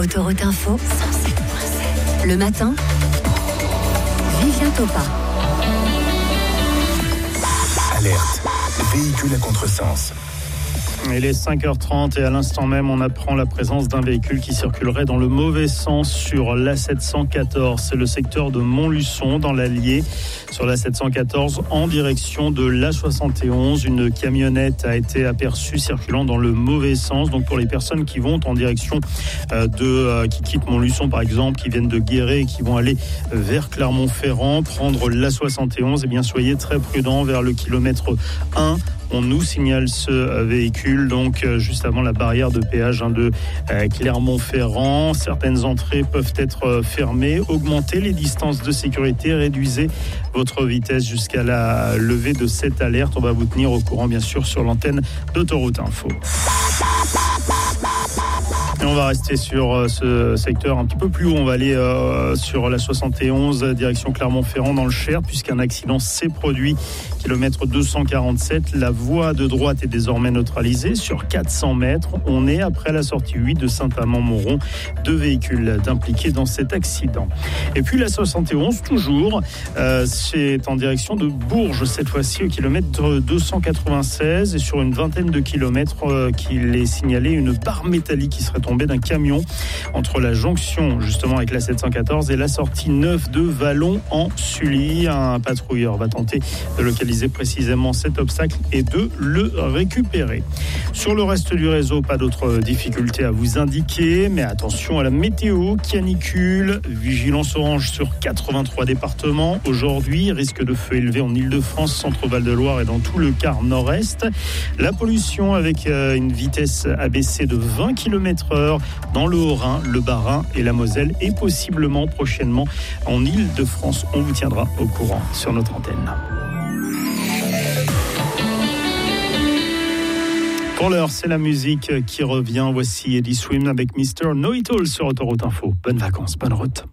Autoroute Info, 107.7. Le matin, Vivien Topa. Alerte. Véhicule à contresens. Il est 5h30 et à l'instant même, on apprend la présence d'un véhicule qui circulerait dans le mauvais sens sur l'A714. C'est le secteur de Montluçon, dans l'Allier, sur l'A714, en direction de l'A71. Une camionnette a été aperçue circulant dans le mauvais sens. Donc pour les personnes qui vont en direction qui quittent Montluçon, par exemple, qui viennent de Guéret et qui vont aller vers Clermont-Ferrand, prendre l'A71, eh bien soyez très prudents vers le kilomètre 1. On nous signale ce véhicule, donc juste avant la barrière de péage de Clermont-Ferrand. Certaines entrées peuvent être fermées. Augmentez les distances de sécurité, réduisez votre vitesse jusqu'à la levée de cette alerte. On va vous tenir au courant, bien sûr, sur l'antenne d'Autoroute Info. Et on va rester sur ce secteur un petit peu plus haut. On va aller sur la 71, direction Clermont-Ferrand dans le Cher, puisqu'un accident s'est produit. Kilomètre 247, la voie de droite est désormais neutralisée sur 400 mètres. On est après la sortie 8 de Saint-Amand-Montrond. 2 véhicules impliqués dans cet accident. Et puis la 71, toujours, c'est en direction de Bourges, cette fois-ci au kilomètre 296. Et sur une vingtaine de kilomètres qu'il est signalé une barre métallique qui serait tombée d'un camion entre la jonction justement avec la 714 et la sortie 9 de Vallon en Sully. Un patrouilleur va tenter de localiser précisément cet obstacle et de le récupérer. Sur le reste du réseau, pas d'autres difficultés à vous indiquer, mais attention à la météo, canicule, vigilance orange sur 83 départements. Aujourd'hui, risque de feu élevé en Île-de-France, Centre-Val de Loire et dans tout le quart nord-est. La pollution avec une vitesse abaissée de 20 km/h dans le Haut-Rhin, le Bas-Rhin et la Moselle et possiblement prochainement en Île-de-France. On vous tiendra au courant sur notre antenne. Pour l'heure, c'est la musique qui revient. Voici Eddie Swim avec Mr. Know It All sur Autoroute Info. Bonnes vacances, bonne route.